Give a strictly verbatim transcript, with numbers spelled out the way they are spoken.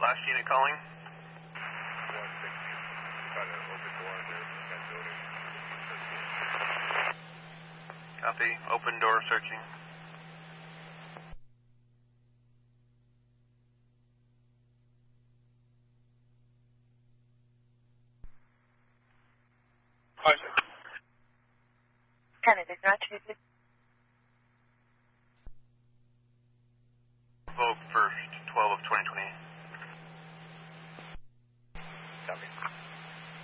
Last unit calling. one sixteen. Got an open door there in that building. Copy. Open door searching. Hi, sir. Canada, graduated. Vogue first, twelve of twenty twenty.